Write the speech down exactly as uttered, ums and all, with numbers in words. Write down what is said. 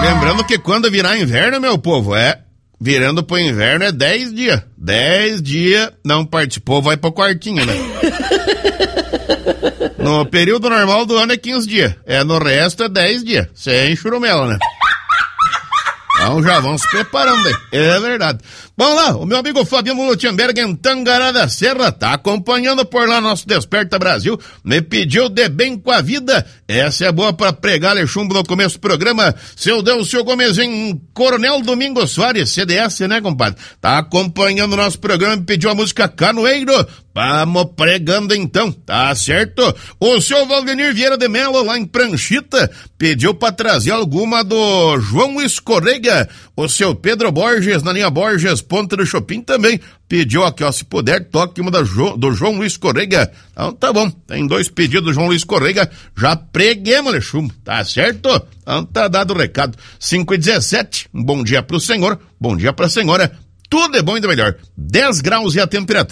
Lembrando que quando virar inverno, meu povo, é... Virando pro inverno é dez dias. dez dias, não participou, vai pro quartinho, né? No período normal do ano é quinze dias. É, no resto é dez dias. Sem churumela, né? Então já vão se preparando aí. É verdade. Vamos lá, o meu amigo Fabiano Lutzenberg em Tangará da Serra tá acompanhando por lá nosso Desperta Brasil, me pediu de bem com a vida. Essa é boa pra pregar chumbo no começo do programa. Seu Deus, seu Gomes em Coronel Domingos Soares, C D S, né, compadre? Tá acompanhando o nosso programa e pediu a música Canoeiro. Vamos pregando então, tá certo? O seu Valdenir Vieira de Melo, lá em Pranchita, pediu pra trazer alguma do João Escorrega. O seu Pedro Borges, na linha Borges, Ponta do Chopin, também pediu aqui, ó, se puder, toque uma da jo, do João Luiz Correga. Então tá bom, tem dois pedidos do João Luiz Correga, já preguemos, Lechumbo, tá certo? Então tá dado o recado. cinco e dezessete, um bom dia pro senhor, bom dia pra senhora, tudo é bom e do melhor. dez graus e a temperatura.